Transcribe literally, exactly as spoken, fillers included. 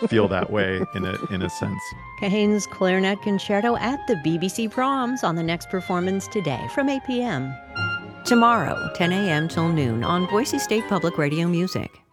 feel that way in a in a sense. Kahane's Clarinet Concerto at the B B C Proms on the next performance today from eight p.m. Tomorrow, ten a.m. till noon on Boise State Public Radio Music.